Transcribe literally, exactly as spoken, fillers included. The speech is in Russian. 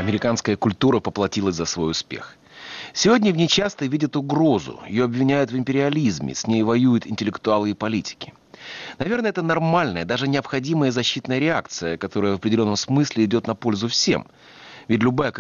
Американская культура поплатилась за свой успех. Сегодня в ней часто видят угрозу, ее обвиняют в империализме, с ней воюют интеллектуалы и политики. Наверное, это нормальная, даже необходимая защитная реакция, которая в определенном смысле идет на пользу всем. Ведь любая